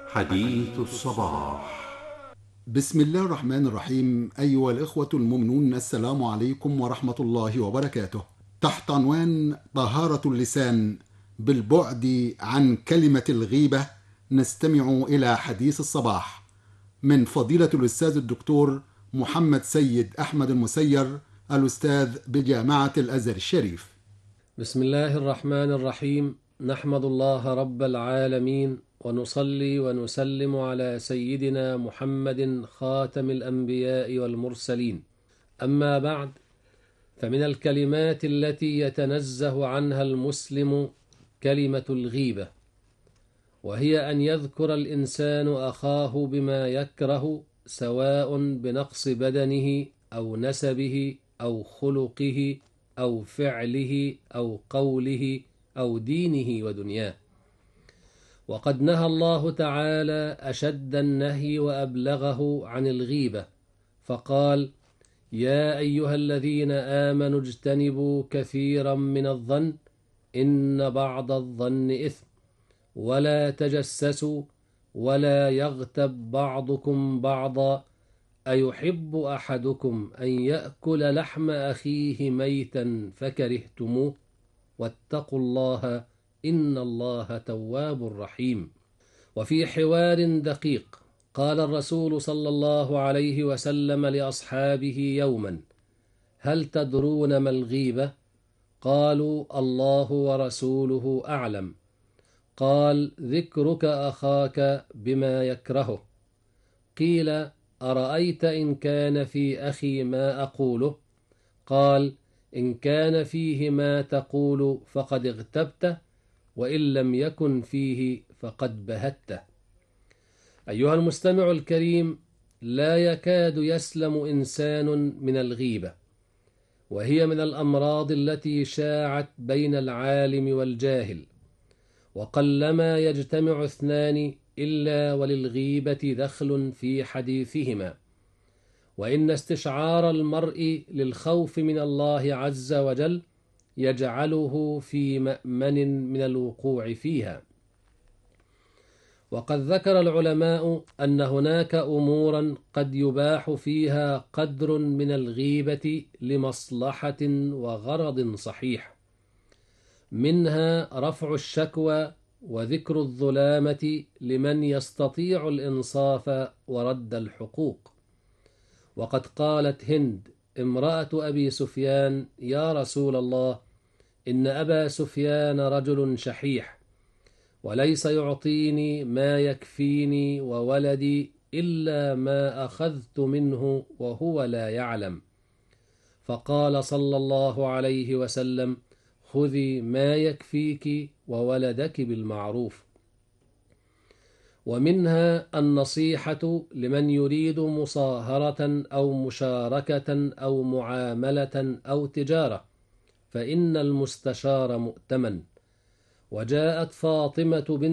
حديث الصباح. بسم الله الرحمن الرحيم. أيها الإخوة المؤمنون، السلام عليكم ورحمة الله وبركاته. تحت عنوان طهارة اللسان بالبعد عن كلمة الغيبة، نستمع إلى حديث الصباح من فضيلة الأستاذ الدكتور محمد سيد أحمد المسير، الأستاذ بجامعة الأزهر الشريف. بسم الله الرحمن الرحيم. نحمد الله رب العالمين، ونصلي ونسلم على سيدنا محمد خاتم الأنبياء والمرسلين. أما بعد، فمن الكلمات التي يتنزه عنها المسلم كلمة الغيبة، وهي أن يذكر الإنسان أخاه بما يكره، سواء بنقص بدنه أو نسبه أو خلقه أو فعله أو قوله أو دينه ودنياه. وقد نهى الله تعالى أشد النهي وأبلغه عن الغيبة، فقال: يا أيها الذين آمنوا اجتنبوا كثيرا من الظن إن بعض الظن إثم، ولا تجسسوا، ولا يغتب بعضكم بعضا، أيحب أحدكم أن يأكل لحم أخيه ميتا فكرهتموه، واتقوا الله إن الله تواب رحيم. وفي حوار دقيق قال الرسول صلى الله عليه وسلم لأصحابه يوما: هل تدرون ما الغيبة؟ قالوا: الله ورسوله أعلم. قال: ذكرك أخاك بما يكرهه. قيل: أرأيت إن كان في أخي ما أقوله؟ قال: إن كان فيه ما تقول فقد اغتبته، وإن لم يكن فيه فقد بهته. أيها المستمع الكريم، لا يكاد يسلم إنسان من الغيبة، وهي من الأمراض التي شاعت بين العالم والجاهل، وقلما يجتمع اثنان إلا وللغيبة دخل في حديثهما. وإن استشعار المرء للخوف من الله عز وجل يجعله في مأمن من الوقوع فيها. وقد ذكر العلماء أن هناك أمورا قد يباح فيها قدر من الغيبة لمصلحة وغرض صحيح، منها رفع الشكوى وذكر الظلامة لمن يستطيع الإنصاف ورد الحقوق. وقد قالت هند امرأة أبي سفيان: يا رسول الله، إن أبا سفيان رجل شحيح، وليس يعطيني ما يكفيني وولدي إلا ما أخذت منه وهو لا يعلم. فقال صلى الله عليه وسلم: خذي ما يكفيك وولدك بالمعروف. ومنها النصيحة لمن يريد مصاهرة أو مشاركة أو معاملة أو تجارة، فإن المستشار مؤتمن. وجاءت فاطمة بنت